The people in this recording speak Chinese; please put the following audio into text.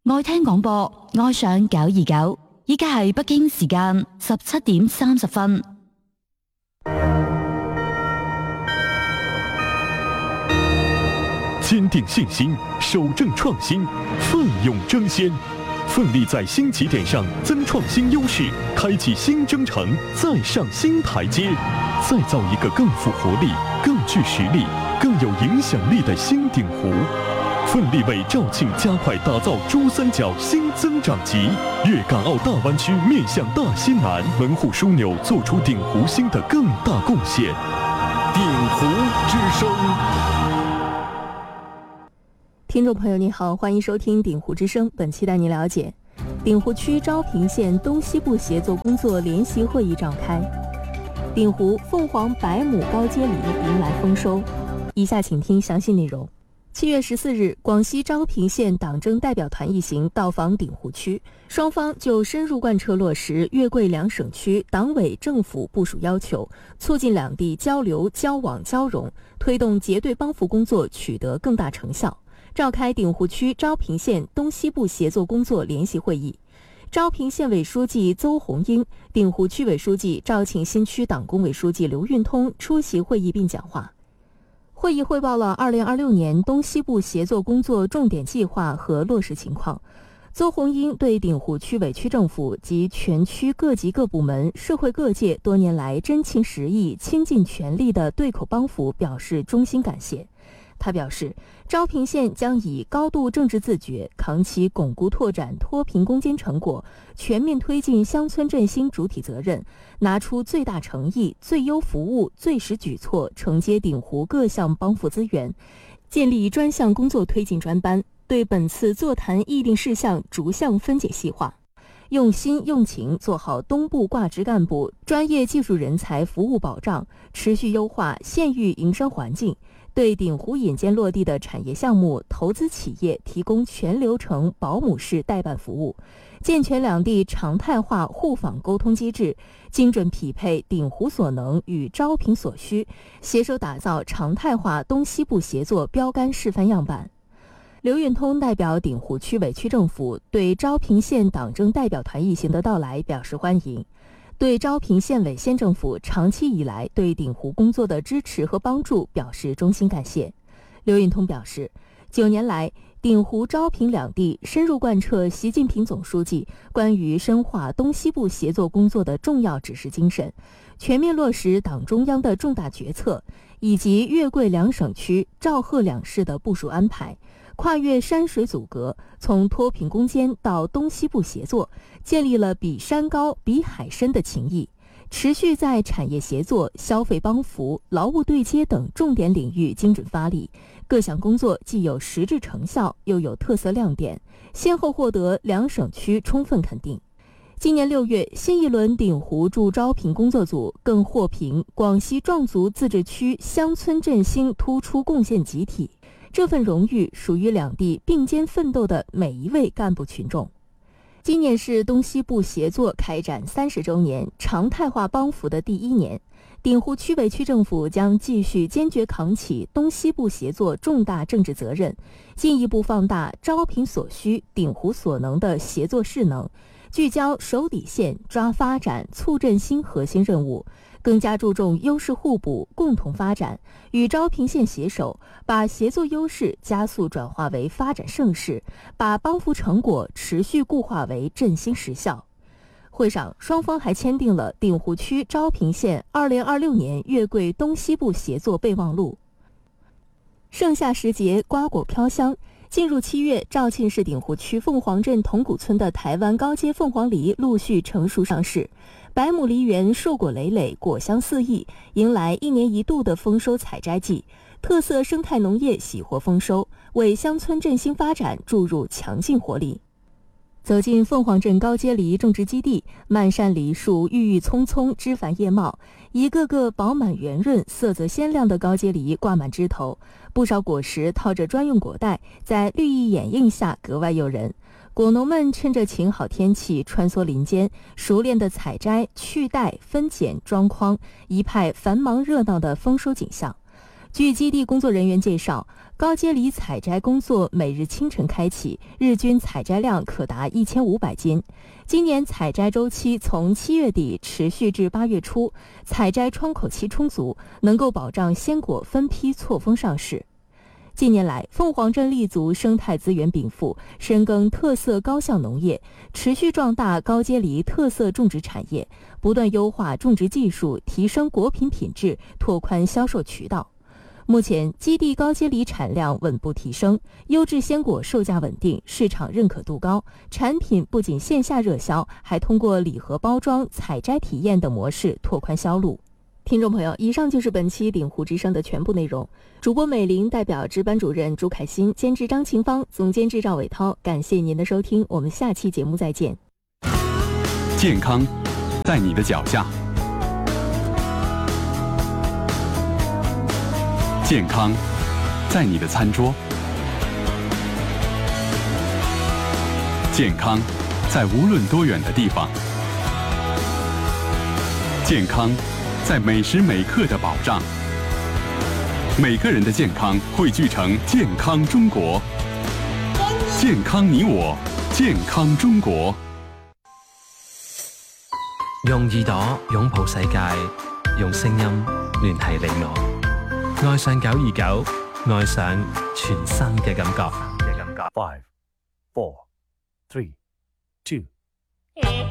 愛聽廣播，愛上929，依家係北京時間17點30分。 堅定信心，守正創新，奮勇爭先，奮力在新起點上增創新優勢，開啟新征程，再上新台階，再造一個更富活力、更具實力、更有影響力的新鼎湖。奮力為肇慶加快打造珠三角新增長極，粵港澳大灣區面向大西南，門戶樞紐做出鼎湖新的更大貢獻。鼎湖之聲。 聽眾朋友你好，歡迎收聽鼎湖之聲，本期帶您了解鼎湖區昭平縣東西部協作工作聯席會議召開，鼎湖鳳凰百畝高階梨迎來豐收。以下請聽詳細內容。7月14日，廣西昭平縣黨政代表團一行到訪鼎湖區，雙方就深入貫徹落實粵桂兩省區黨委政府部署要求，促進兩地交流、交往、交融，推動結對幫扶工作取得更大成效，召開鼎湖區昭平縣東西部協作工作聯席會議。昭平縣委書記邹紅英、鼎湖區委書記肇慶新區黨工委書記劉運通出席會議並講話。會議匯報了2026年東西部協作工作重點計劃和落實情況。邹紅英對鼎湖區委區政府及全區各級各部門、社會各界多年來真情實意、傾盡全力的對口幫扶表示衷心感謝。他表示，昭平縣將以高度政治自覺，扛起鞏固拓展脫貧攻堅成果，全面推進鄉村振興主體責任，拿出最大誠意、最優服務、最實舉措，承接鼎湖各項幫扶資源，建立專項工作推進專班，對本次座談議定事項逐項分解細化，用心用情做好東部掛職幹部專業技術人才服務保障，持續優化縣域營商環境，對鼎湖引薦落地的產業項目、投資企業提供全流程保姆式代辦服務，健全兩地常態化互訪溝通機制，精準匹配鼎湖所能與昭平所需，攜手打造常態化東西部協作標杆示範樣板。劉運通代表鼎湖區委區政府對昭平縣黨政代表團一行的到來表示歡迎，對昭平縣委縣政府長期以來對鼎湖工作的支持和幫助表示衷心感謝。劉運通表示，9年來，鼎湖、昭平兩地深入貫徹習近平總書記關於深化東西部協作工作的重要指示精神，全面落實黨中央的重大決策，以及粵桂兩省區、肇賀兩市的部署安排，跨越山水阻隔，從脫貧攻堅到東西部協作，建立了比山高、比海深的情誼，持續在產業協作、消費幫扶、勞務對接等重點領域精準發力，各項工作既有實質成效，又有特色亮點，先後獲得兩省區充分肯定。今年6月，新一輪鼎湖駐昭平工作組更獲評廣西壯族自治區鄉村振興突出貢獻集體。這份榮譽屬於兩地並肩奮鬥的每一位幹部群眾。今年是東西部協作開展30週年常態化幫扶的第1年，鼎湖區委區政府將繼續堅決扛起東西部協作重大政治責任，進一步放大昭平所需、鼎湖所能的協作勢能，聚焦守底線、抓發展、促振興核心任務，更加注重優勢互補、共同發展，與昭平縣攜手，把協作優勢加速轉化為發展盛世，把幫扶成果持續固化為振興實效。會上，雙方還簽訂了鼎湖區昭平縣2026年粵桂東西部協作備忘錄。盛夏時節，瓜果飄香。進入7月，肇慶市鼎湖區鳳凰鎮同古村的台灣高階鳳凰梨陸續成熟上市，百畝梨園碩果累累，果香四溢，迎來1年1度的豐收採摘季，特色生態農業喜獲豐收，為鄉村振興發展注入強勁活力。走進鳳凰鎮高階梨種植基地，漫山梨樹鬱鬱蔥蔥，枝繁葉茂，一個個飽滿圓潤、色澤鮮亮的高階梨掛滿枝頭，不少果實套着專用果袋，在綠意掩映下格外誘人。果農們趁着晴好天氣穿梭林間，熟練的採摘、去袋、分揀、裝筐，一派繁忙熱鬧的豐收景象。 据基地工作人员介绍，高阶梨采摘工作每日清晨开启，日均采摘量可达1500斤。今年采摘周期从7月底持续至8月初，采摘窗口期充足，能够保障鲜果分批错峰上市。近年来，凤凰镇立足生态资源禀赋，深耕特色高效农业，持续壮大高阶梨特色种植产业，不断优化种植技术，提升果品品质，拓宽销售渠道。目前，基地高阶梨产量稳步提升，优质鲜果售价稳定，市场认可度高。产品不仅线下热销，还通过礼盒包装、采摘体验等模式拓宽销路。听众朋友，以上就是本期鼎湖之声的全部内容。主播美玲代表值班主任朱凯欣，监制张晴芳，总监制赵伟涛，感谢您的收听，我们下期节目再见。 健康在你的脚下，健康在你的餐桌，健康在无论多远的地方，健康在每时每刻的保障。每个人的健康汇聚成健康中国，健康你我，健康中国。 用耳朵擁抱世界，用聲音聯繫你我。愛上929，愛上全新嘅感覺。 5, 4, 3, 2